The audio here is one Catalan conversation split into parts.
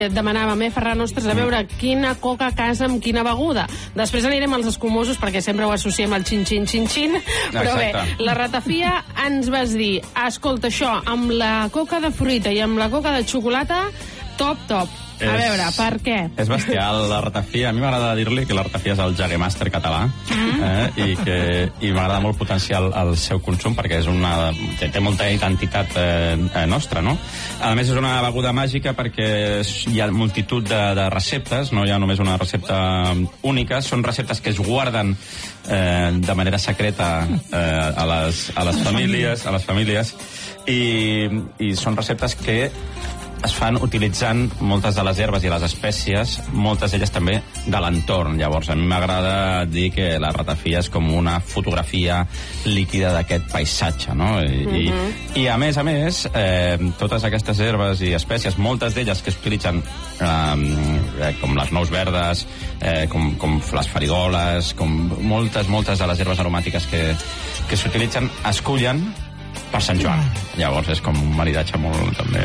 Et demanàvem, Ferran, ostres, a veure quina coca casa amb quina beguda. Després anirem als escumosos, perquè sempre ho associem al xin-xin-xin-xin, però bé, la ratafia ens vas dir, escolta, això, amb la coca de fruita i amb la coca de xocolata, top. A veure, per què? És bestial, la ratafia. A mi m'agrada dir-li que la ratafia és el Jagermeister català i m'agrada molt potenciar el seu consum perquè té molta identitat nostra, no? A més, és una beguda màgica perquè hi ha multitud de receptes, no hi ha només una recepta única, són receptes que es guarden de manera secreta a les famílies i són receptes que es fan utilitzant moltes de les herbes i les espècies, moltes d'elles també de l'entorn. Llavors, a mi m'agrada dir que la ratafia és com una fotografia líquida d'aquest paisatge, no? I a més, totes aquestes herbes i espècies, moltes d'elles que s'utilitzen com les nous verdes, com les farigoles, com moltes de les herbes aromàtiques que s'utilitzen, es cullen per Sant Joan. Llavors és com un maridatge molt també...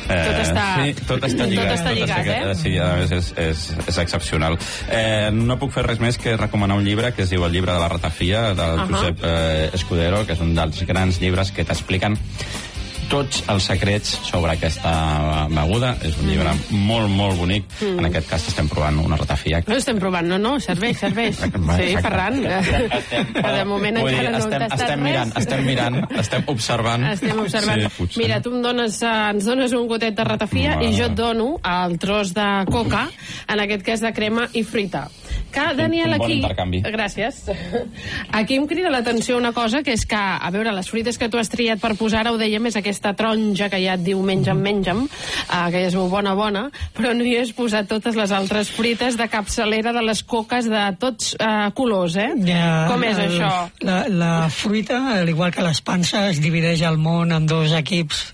Tot està lligat. Sí, a més és excepcional. No puc fer res més que recomanar un llibre que es diu El llibre de la ratafia, del Josep Escudero, que és un dels grans llibres que t'expliquen tots els secrets sobre aquesta beguda. És un llibre molt, molt bonic. En aquest cas estem provant una ratafia. No estem provant, no, serveix. Sí, Ferran. De moment encara no hem tastat res. Estem mirant, estem observant. Mira, tu ens dones un gotet de ratafia i jo et dono el tros de coca, en aquest cas de crema i fruita. Que, Daniel, aquí... Gràcies. Aquí em crida l'atenció una cosa, que és que, a veure, les fruites que tu has triat per posar, ho dèiem, és aquesta taronja que ja et diu menja'm, que és bona, però no hi has posat totes les altres fruites de capçalera de les coques de tots colors, Com és això? La fruita, al igual que les panses, es divideix el món en dos equips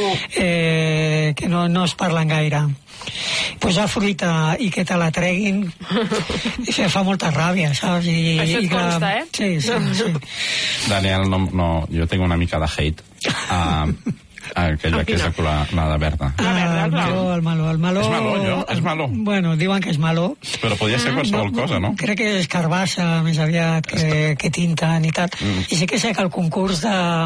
que no es parlen gaire. Posar fruita i que te la treguin fa molta ràbia, saps? Això et consta, Sí. Daniel, jo tinc una mica de hate aquella que és la de verda. El meló. És meló. Bueno, diuen que és meló. Però podria ser qualsevol cosa, no? Crec que és carbassa, més aviat, que tinten i tal. I sí que sé que el concurs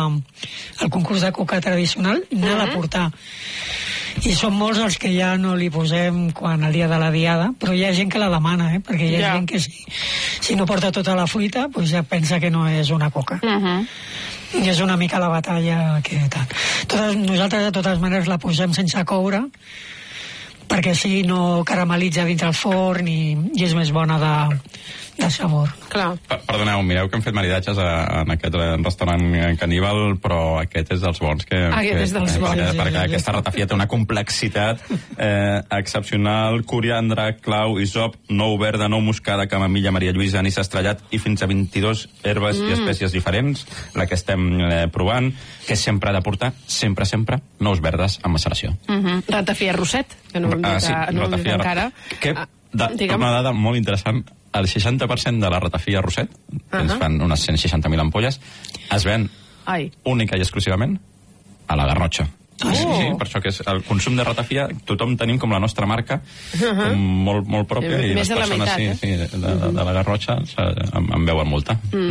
de coca tradicional n'ha de portar. I són molts els que ja no li posem quan el dia de la diada, però hi ha gent que la demana, perquè hi ha gent que si no porta tota la fruita, doncs ja pensa que no és una coca. I és una mica la batalla que tal. Nosaltres, de totes maneres, la posem sense coure, perquè així no caramelitza dintre el forn i és més bona de sabor. Clar. Perdoneu, mireu que hem fet maridatges en aquest restaurant caníbal, però aquest és dels bons. Perquè aquesta ratafia té una complexitat excepcional: coriandre, clau, isop, nou verda, nou moscada, camamilla, Maria Lluïsa, anís estrellat i fins a 22 herbes i espècies diferents, la que estem provant, que sempre ha de portar, sempre, nous verdes amb maceració. Ratafia Roset, que no hem dit encara. Una dada molt interessant: el 60% de la ratafia Roset, que ens fan unes 160.000 ampolles, es ven única i exclusivament a la Garrotxa. Sí, per això que és el consum de ratafia, tothom tenim com la nostra marca molt pròpia, i les persones de la Garrotxa en veuen molta.